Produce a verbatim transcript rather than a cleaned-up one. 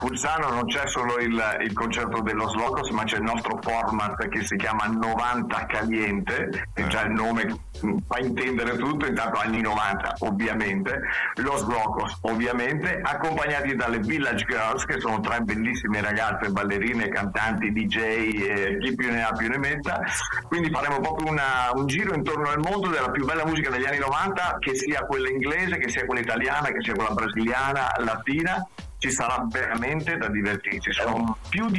Pulsano non c'è solo il, il concerto dello Slocos, ma c'è il nostro format che si chiama novanta Caliente, che già il nome fa intendere tutto, intanto anni novanta ovviamente, lo Slocos ovviamente, accompagnati dalle Village Girls, che sono tre bellissime ragazze, ballerine, cantanti, D J, e chi più ne ha più ne metta. Quindi faremo proprio una, un giro intorno al mondo della più bella musica degli anni novanta, che sia quella inglese, che sia quella italiana, che sia quella brasiliana, latina. Ci sarà veramente da divertirci, sono più di